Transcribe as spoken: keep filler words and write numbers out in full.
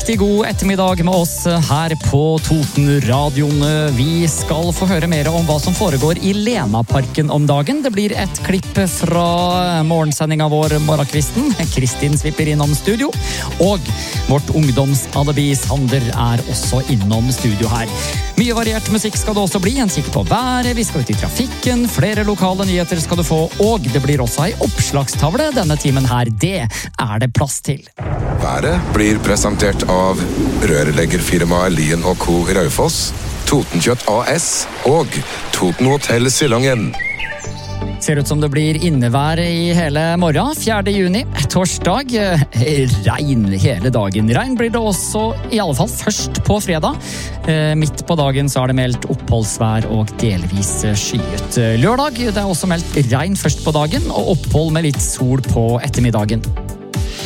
God ettermiddag med oss her på Totenradioen. Vi skal få høre mer om hva som foregår i Lenaparken om dagen. Det blir et klipp fra morgensendinga vår Morgenkvisten. Kristin svipper innom studio. Og vårt ungdomsalibi Sander er også innom studio her. Mye variert musikk skal det også bli. En kikk på været, vi skal ut i trafikken, flere lokale nyheter skal du få, og det blir også ei oppslagstavle denne timen her. Det er det plass til. Været blir presentert av rørleggerfirmaet Lien og Co. Raufoss, Totenkjøtt A S og Toten Hotel Sillangen. Ser ut som det blir innevær i hele morgen, fjerde juni, torsdag. Regn hele dagen. Regn blir det også, i alle fall først på fredag. Midt på dagen så er det meldt oppholdsvær og delvis skyet. Lørdag, det er også meldt regn først på dagen, og opphold med litt sol på ettermiddagen.